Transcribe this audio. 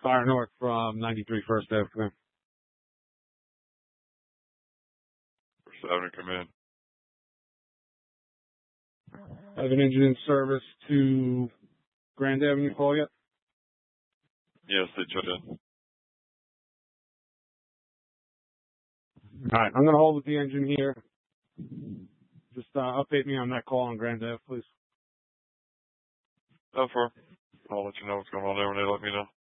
Fire North from 93 First Ave. Come in. First Avenue, come in. I have an engine in service to Grand Avenue call yet? Yes, they checked in. All right, I'm going to hold with the engine here. Just update me on that call on Grand Ave, please. No, I'll let you know what's going on there when they let me know.